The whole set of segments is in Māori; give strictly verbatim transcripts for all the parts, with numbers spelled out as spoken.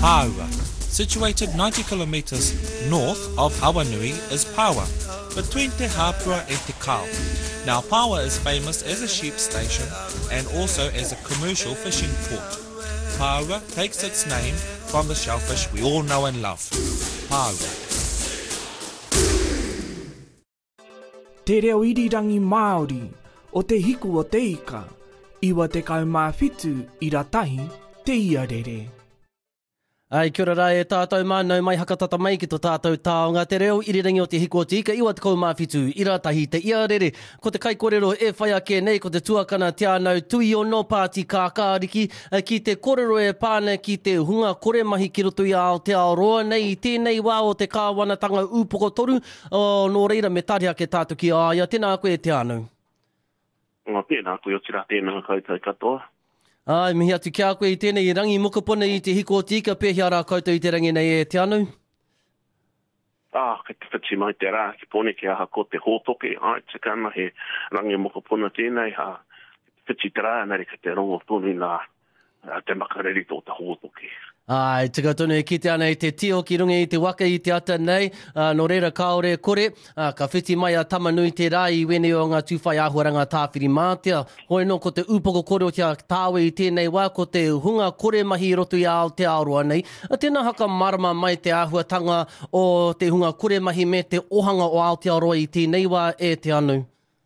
Pāua. Situated ninety kilometres north of Awanui is Pāua, between Te Hapua and Te Kao. Now Pāua is famous as a sheep station and also as a commercial fishing port. Pāua takes its name from the shellfish we all know and love. Pāua. Te reo irirangi Māori, o te hiku o te ika, iwa te kaumāwhitu i ratahi te iarere. Ai, kia ora rā e tātou mānau mai hakatata mai ki tō tātou taonga. Te reo irirangi o te hiko o te ika, iwa te kaumāwhitu i ratahi te iarere. Ko te kaikorero e whai ake nei, ko te tuakana te anau tui o no pāti kākāriki, ki te korero e pāne ki te hunga kore mahi ki roto i Aotearoa nei, i tēnei wā o te kāwanatanga upoko toru, o nō reira me tari ake tātou ki aia. Tēnā koe te anau. Ngā pēnā koe o tira tēnā koutou katoa. Ai, mihi atu kia koe i tēnei rangi mokopona i te hiko o te ika, pēhia rā koutou i te rangi nei e te anau? Ah, kei te whiti mai te rā, ki pone ki aha ko te hōtoke, ai, te kana he rangi mokopona tēnei, ha, whiti te rā, nari ka te rongo tonu nā, te makareri tō te hōtoke. Ai, tika tonu e kite ana i te tio ki runga i te waka i te ata nei, uh, no reira kaore kore, uh, ka whiti mai a tamanui te rā i wene o ngā tūwhai āhuaranga tāwhiri mātea. Hoi no ko te upoko kore o te tāwe i tēnei wā, ko te hunga kore mahi roto i Aotearoa nei. Tēnā haka marama mai te āhuatanga o te hunga kore mahi me te ohanga o Aotearoa i tēnei wā e te anu.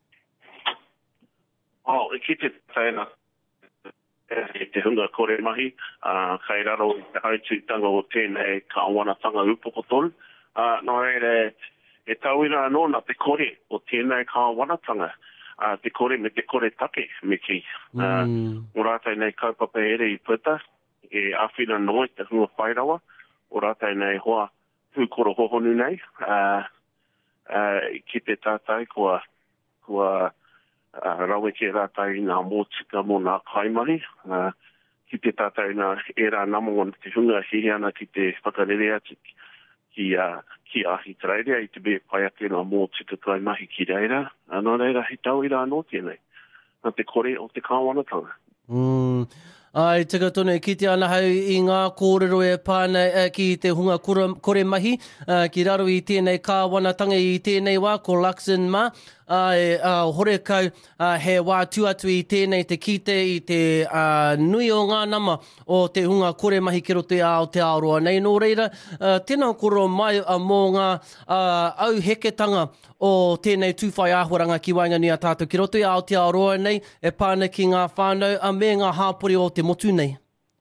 Oh, e kite tēnā. E te hunga kore mahi, uh, kai raro i te haututanga o tēnei ka awanatanga upoko tonu. Uh, no reire, e tauira anō na te kore o tēnei ka awanatanga, uh, te kore me te kore take me ki. Uh, mm. O rātai nei kaupapa ere i puta, e awhina noi te hunga whairawa, o rātai nei hoa pūkoro hohonu nei, uh, uh, ki te tātai kua, kua Uh, rawe ke rātai nā mōtika mō nā kaimahi, uh, ki te tātai nā era namongo te hunga hihi ana ki te whakarere atu ki, uh, ki ahi trairea i te be pai ake nā mōtika kaimahi ki reira. Anō reira he tau i rā nō tēnei, nā te kore o te kāwanatanga. Mm. Ai, tika tonu e kite ana hau i ngā kōrero e pāna uh, ki te hunga kore, kore mahi, uh, ki raro i tēnei kāwanatanga i tēnei wā, ko Luxon mā. Ai, uh, hore kau uh, he wā tuatu i tēnei te kite i te uh, nui o ngā nama o te hunga kore mahi ki roto i Aotearoa. Nei, nō reira, uh, tēnā koro mai uh, mō ngā uh, au heketanga o tēnei tūwhai āhuaranga ki Wainganui a tātou ki roto i Aotearoa nei, e pāna ki ngā whānau, a me ngā hāpori o te motu nei.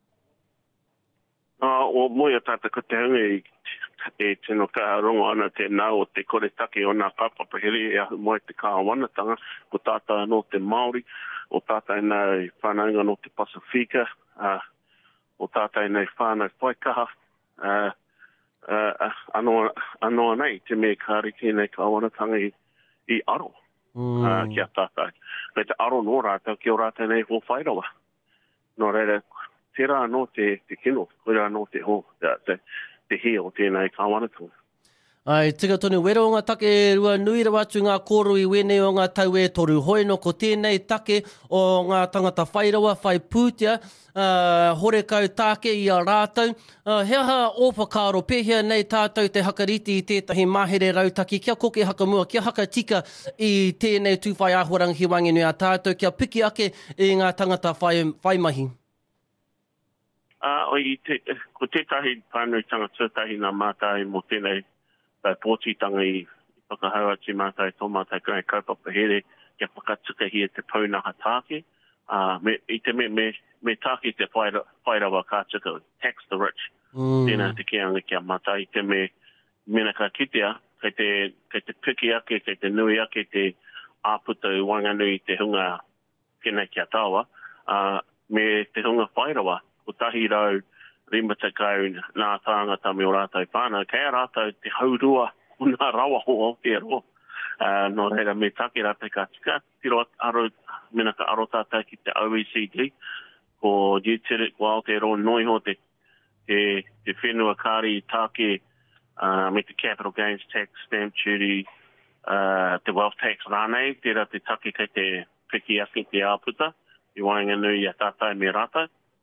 Uh, o moi a tātou ko te hunga i e tino ka rongo ana te nā o te kore take o nā kāpapahiri e ahu mai te kāwanatanga, ko tātai no te Māori, o tātai nei whānaunga no te Pasifika, uh, o tātai nei whānau whaikaha, uh, uh, anō, anō nei te me kāriki nei kāwanatanga i, i aro, mm. uh, ki a tātai. Kei te aro no rātau ki o rātai nei ho whairawa. No reira, te rā no te, te kino, koe rā no te ho, te, te te he o tēnei kāwanatanga. Ai, tika tonu, wera o ngā take rua nui rawa atu ngā kōru i wene o ngā tau e toru. Hoi no ko tēnei take o ngā tangata whairawa, whai pūtia, uh, hore kau tāke i a rātau. Uh, he aha ōwhakaro, pēhea nei tātou te hakariti i tētahi mahere rautaki, kia koke hakamua, kia haka tika i tēnei tūwhai āhuaranga hi Wainganui a tātou, kia piki ake i ngā tangata whai, whai mahi. Uh, o i te, ko tētahi pānui tanga tūtahi nā mātai mo tēnei tai pōtitanga i whakahau ati mātai tō mātai kai kaupapa here kia whakatuka hi e te paunaha tāke. Uh, me, I te me, me, me tāke te whaira, whairawa kātuka, tax the rich. Mm. Tēnā te keanga kia mātai. I te me mena ka kitea, kei te, kei te piki ake, kei te nui ake te āputa i Wainganui te hunga kena kia tāua. Uh, me te hunga whairawa, o tahi rau rima takau nā tāngata me o rātou whānau, kei a rātou te haurua o nā rawa ho Aotearoa. Uh, no reira me take rātou ka tika, tiro aro, mena ka aro tātou ki te O E C D, ko Uterit ko Aotearoa noiho te, te, te whenua kāri tāke uh, me te capital gains tax, stamp duty, uh, te wealth tax rānei, tērā te take kei te piki ake te āputa, i Wainganui a tātou me rātou.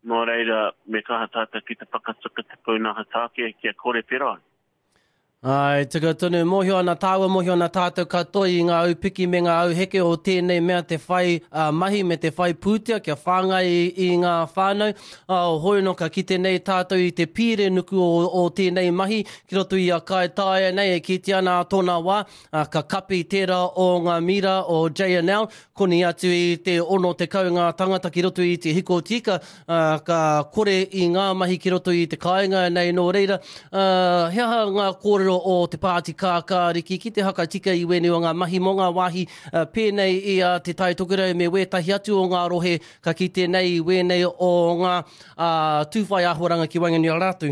no reira me kaha tata ki te whakatuka te pūnaha tāke kia kore pera. Ai, tika tonu, mohio ana tāua, mohio ana tātou katoa i ngā aupiki me ngā auheke o tēnei mea te whai uh, mahi me te whai pūtia, kia whāngai i, i ngā whānau. Uh, hoi no ka kite nei tātou i te pire nuku o, o tēnei mahi, ki roto i a kai tāia nei e kiti ana tōna wā, uh, ka kapi tērā o ngā mira o J N L, koni atu i te ono te kau ngā tangata ki roto i te hiko tika, uh, ka kore i ngā mahi ki roto i te kāinga nei no reira. Uh, hea ngā kōrero o te pāti kākāriki ki te haka tika i wene o ngā mahi mo ngā wāhi uh, pēnei i uh, te tai tokerau me wētahi atu o ngā rohe ka kite nei i wene o ngā uh, tūwhai āhuaranga ki Wainganui rātu.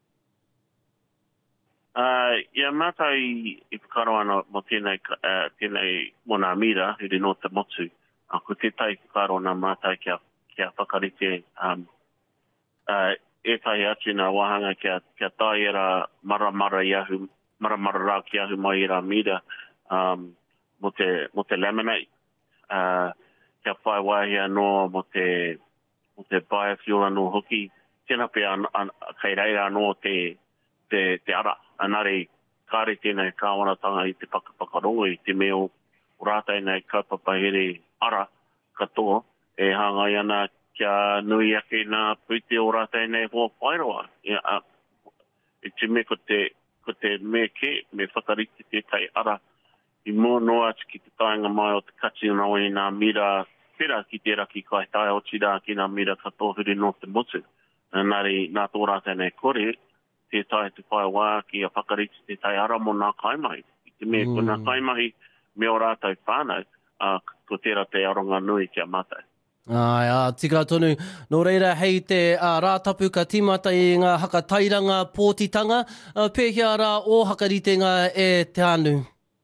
Uh, ia mata i, i whakaro ana mo tēnei, uh, tēnei mo ngā mira i rino te motu. Uh, ko te tai whakaro ana mata kia, kia whakarite um, uh, e tai atu nā wahanga kia, kia tai era mara mara iahu, mara mara rā ki ahu mai era mira um, mo, te, mo te laminate. Uh, kia whai wahia no mo te, mo te biofuel anō hoki. Tēnā pe an, an, kei reira anō te, te, te ara. Anare, kāre tēnei kāwanatanga i te pakapakarongo i te meo o rātai nei kaupapa here ara katoa e hangai ana kia nui ake nā puite o rātai nei hoa whairoa. E, uh, e te me ko te, ko te me ke, me whakarite te tai ara i mua noa ki te tainga mai o te kati o nāwai nā mira pera ki te raki kai tai o tira ki nā mira katoa huri no te motu. Nāri nā tō rātai nei kore, te tai te whai wā ki a whakarite te tai ara mo nā kaimahi. I te me mm. ko nā kaimahi me o rātai whānau, uh, ko tērā te aronga nui kia mātai. Ai, a, tika tonu. Nō reira, hei te uh, rātapu ka timata i ngā hakatairanga pōtitanga, uh, pēhia rā o hakaritenga e te anu.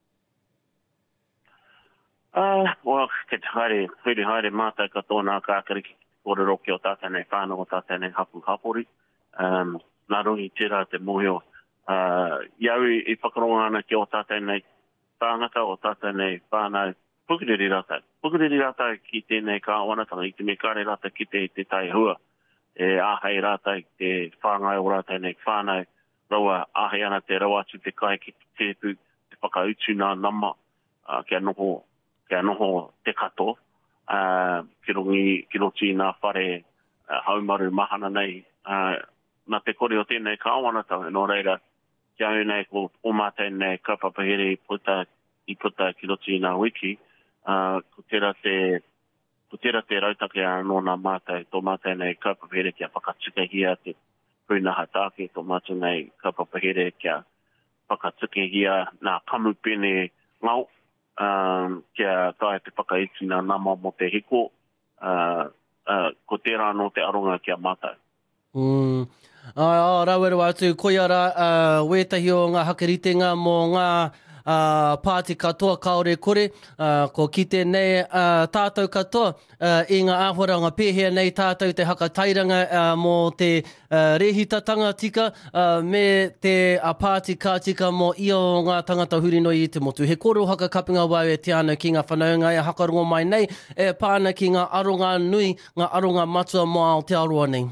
Uh, well, ke te haere, whiri haere mātai ka tōna kākariki kōrero ki o tātai nei whānau o tātai nei hapu hapori. Um, nā rungi tērā te mohio. Uh, iau i whakaronga ana ki o tātai nei tāngata o tātai nei whānau pukuriri rātai. Pukuriri rātai ki tēnei kāwanatanga i te me kāre rātai ki te, te tai hua. E āhei rātai te whāngai o rātai nei whānau raua āhei ana te rawa atu te kai ki te tēpu te whakautu nā nama uh, kia noho, kia noho te kato. Uh, ki rongi, ki roti nā whare uh, haumaru mahana nei uh, nā te kore o tēnei kāwanatanga nō reira kia au nei ko o mātai nei kaupapa here i puta, i puta ki roti nā wiki. Uh, ko tērā te, ko tērā te rautake anō nā mātai, tō mātai nei kaupapa here kia whakatuke hia te pūnaha tāke, tō mātai nei kaupapa here kia whakatuke hia nā kamupene ngau, um, kia tae te whakaitu nā nama mo te hiko, uh, uh, ko tērā anō te aronga kia mātai. Mm. Ai, oh, rauero atu, koia rā, uh, wētahi o ngā hakaritenga mō ngā uh, pāti katoa kaore kore, uh, ko kite nei uh, tātou katoa, uh, i ngā āhora ngā pēhea nei tātou te hakatairanga uh, mō te uh, rehitatanga tika, uh, me te uh, pāti kā tika mō ia o ngā tangata hurinoi i te motu. He koro haka kapinga wau e te ana ki ngā whanaunga e hakarongo mai nei, e pāna ki ngā aronga nui, ngā aronga matua mō Aotearoa nei.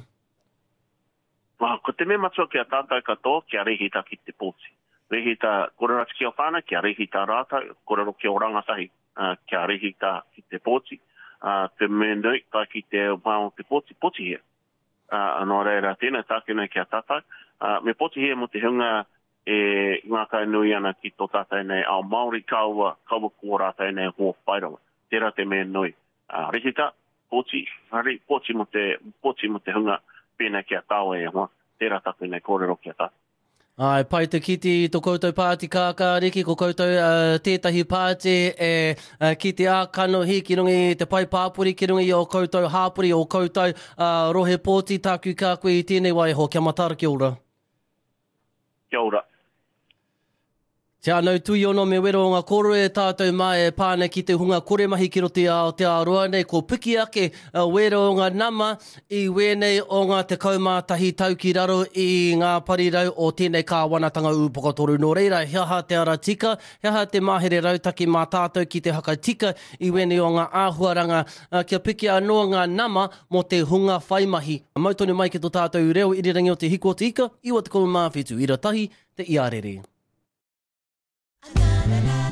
Mā, ko te me matua kia tātou katoa, kia rehita ki te pōti. Rehita korerati ki o whāna, kia rehita rātou, korero ki o rangasahi, uh, kia rehita ki te pōti. Uh, te me nui, kai ki te māo te pōti, pōti hea. Uh, anō reira tēnei tāke nei kia tātou. Uh, me pōti hea mo te hunga e ngā kai nui ana ki tō tātou nei ao Māori kaua, kaua kua rātou nei hoa whaironga. Tērā te me nui. Uh, rehita, pōti, hari, pōti mo te, pōti mo te hunga, pēnei kia tāua e hoa, tērā tāku nei kōrero kia tā. Ai, pai te kiti i tō koutou pāti kākāriki, ko koutou uh, tētahi pāti e uh, kiti ākano hi ki rungi te pai pāpuri, ki rungi o koutou hāpuri, o koutou uh, rohe pōti tāku kā koe i tēnei waiho, kia matara, kia ora. Kia ora. Te anau tui ono me wero o ngā koro e tātou mai e pāne ki te hunga kore mahi ki roti ao te aroa nei ko piki ake uh, wero o ngā nama i wenei o ngā te kaumātahi tau ki raro i ngā parirau o tēnei kāwanatanga upokatoru. Nō reira, heaha te ara tika, heaha te mahere rautaki mā tātou ki te haka tika i wenei o ngā āhuaranga uh, kia piki anō ngā nama mo te hunga whaimahi. Mautonu mai ki tō tātou reo irirangi o te hiko o te ika, iwa te kaumāwhitu, ira tahi, te iarere. La, la, la.